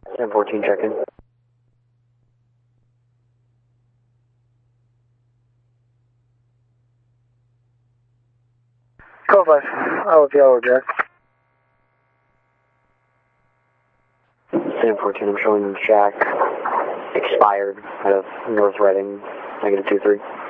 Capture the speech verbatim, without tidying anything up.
ten fourteen, check in. Call five. I'll with yellow, Jack. ten fourteen, I'm showing Jack expired out of North Reading, negative two three.